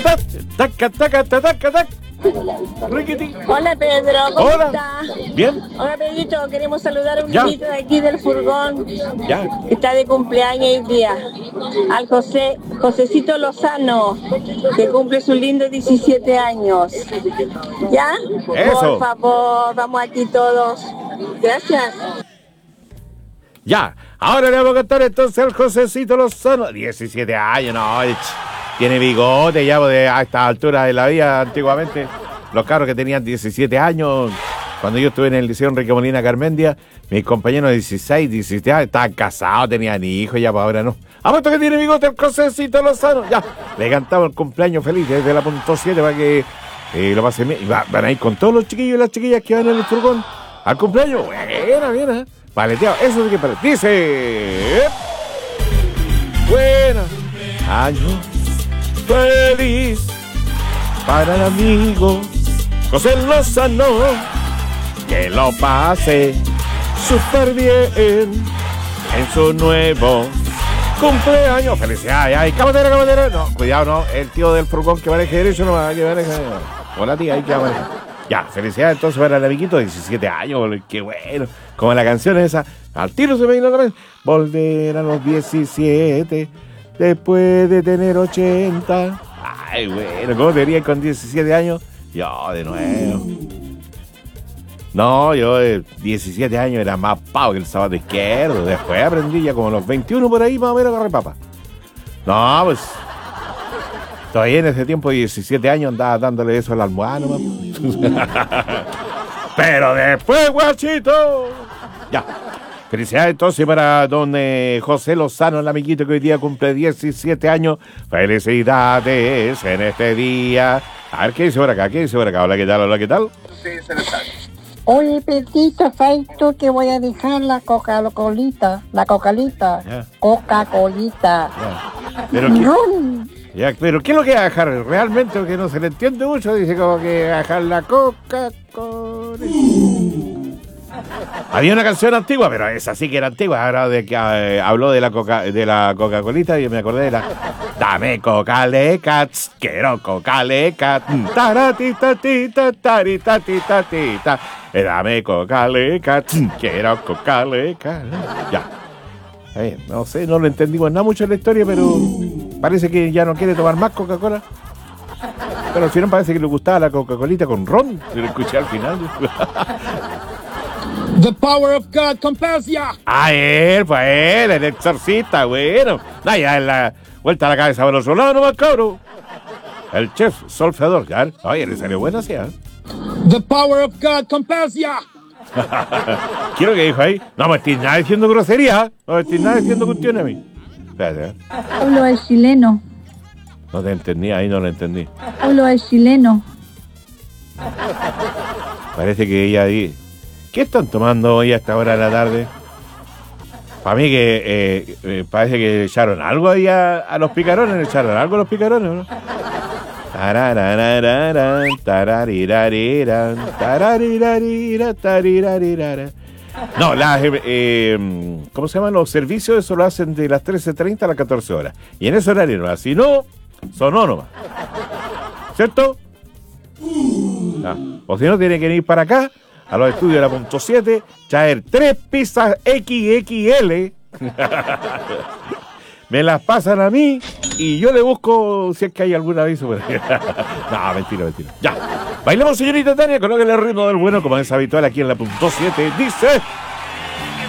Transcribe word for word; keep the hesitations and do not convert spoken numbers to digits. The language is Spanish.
Taca, taca, taca, taca, taca. Riquiti. Hola Pedro, ¿cómo Hola. estás? Bien. Hola Pedrito, queremos saludar a un Ya. niñito de aquí del furgón Ya. que está de cumpleaños hoy día. Al José, Josecito Lozano, que cumple su lindo diecisiete años. ¿Ya? Eso. Por favor, vamos aquí todos. Gracias. Ya. Ahora le vamos a cantar entonces al Josecito Lozano. diecisiete años, no. ch, Tiene bigote ya de, a esta altura de la vida. Antiguamente, los cabros que tenían diecisiete años, cuando yo estuve en el Liceo Enrique Molina Garmendia, mis compañeros de dieciséis, diecisiete años estaban casados, tenían hijos, ya pues ahora no. Apuesto que tiene bigote el Josecito Lozano. Ya. Le cantamos el cumpleaños feliz desde la punto siete para que eh, lo pasen bien. Y va, van a ir con todos los chiquillos y las chiquillas que van en el furgón al cumpleaños. Buena, bien, ¿eh? Paleteado, eso sí que palete. Dice. Buena. Año feliz para el amigo José Lozano. Que lo pase súper bien en su nuevo cumpleaños. Felicidades. Ay, camatera, camatera. No, cuidado, no. El tío del furgón que maneje derecho no va a que maneje. Hola, tía, hay que manejar. Ya, felicidades entonces para el amiguito de diecisiete años, qué bueno. Como la canción esa, al tiro se me vino otra vez. Volver a los diecisiete, después de tener ochenta. Ay, bueno, ¿cómo te dirías con diecisiete años? Yo, de nuevo. No, yo de diecisiete años era más pavo que el sábado izquierdo. Después aprendí ya como a los veintiuno por ahí, más o menos, agarré papa. No, pues... Todavía en ese tiempo, diecisiete años, andaba dándole eso al almohada nomás. Pero después, guachito. Ya. Felicidades entonces para don eh, José Lozano, el amiguito que hoy día cumple diecisiete años. Felicidades en este día. A ver, ¿qué dice por acá? ¿Qué dice por acá? Hola, ¿qué tal? Hola, ¿qué tal? Oye, Pedrito, ¿sabes tú que voy a dejar la Coca-Colita? La Coca-Colita. Ya. Coca-Colita. Ya. Pero ¿qué, Rum. ya, pero ¿qué es lo que va a dejar? Realmente, porque no se le entiende mucho, dice como que va a dejar la Coca-Cola. Había una canción antigua, pero esa sí que era antigua. Ahora de que eh, habló de la coca, de la Coca-Colita y me acordé de la Dame Coca-Leca, tss, quiero Coca-Leca, taratita, tarita, tita, tita. Eh, Dame Coca-Leca, tss, quiero Coca-Leca. Ya. Eh, no sé, no lo entendimos nada mucho en la historia, pero parece que ya no quiere tomar más Coca-Cola. Pero al final parece que le gustaba la Coca-Colita con ron. Lo escuché al final. The power of God compels ya. Ah, él, pues él, el exorcista, bueno. Da ya en la vuelta a la cabeza por otro lado nomás, cabrón. El chef solfeador, claro. Oye, le salió buena así, ¿eh? The power of God compels ya. Quiero que dijo ahí. No me estoy nada diciendo grosería. ¿Eh? No me estoy nada diciendo cuestiones a mí. Espérate, ¿eh? Hablo el chileno. No te entendí, ahí no lo entendí. Hablo el chileno. Parece que ella ahí... ¿Qué están tomando hoy a esta hora de la tarde? Para mí que eh, eh, parece que echaron algo ahí a, a los picarones. ¿Echaron algo a los picarones, no? Tararararán, tararirariran, tararirarira, tarirarirara. No, las, eh, eh, ¿cómo se llaman? Los servicios, eso lo hacen de las trece treinta a las catorce horas. Y en ese horario no, si no, sonó nomás. ¿Cierto? Ah, o si no, tiene que ir para acá, a los estudios de la punto siete, traer tres pizzas equis equis ele. Me las pasan a mí y yo le busco si es que hay algún aviso. No, mentira, mentira. Ya. Bailemos, señorita Tania, con el ritmo del bueno, como es habitual aquí en la punto siete. Dice...